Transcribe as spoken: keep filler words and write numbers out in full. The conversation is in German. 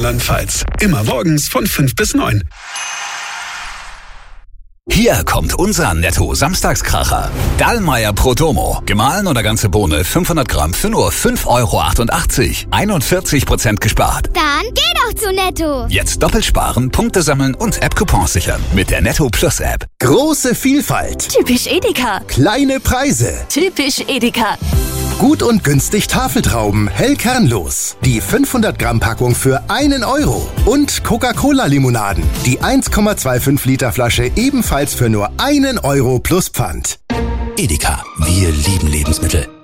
Rheinland-Pfalz. Immer morgens von fünf bis neun. Hier kommt unser Netto-Samstagskracher. Dallmayr Protomo. Gemahlen oder ganze Bohne fünfhundert Gramm für nur fünf Euro achtundachtzig. einundvierzig Prozent gespart. Dann geh doch zu Netto. Jetzt doppelt sparen, Punkte sammeln und App-Coupons sichern. Mit der Netto Plus App. Große Vielfalt. Typisch Edeka. Kleine Preise. Typisch Edeka. Gut und günstig Tafeltrauben, hell kernlos. Die fünfhundert Gramm Packung für einen Euro. Und Coca-Cola-Limonaden. Die eins Komma fünfundzwanzig Liter Flasche ebenfalls für nur einen Euro plus Pfand. Edeka. Wir lieben Lebensmittel.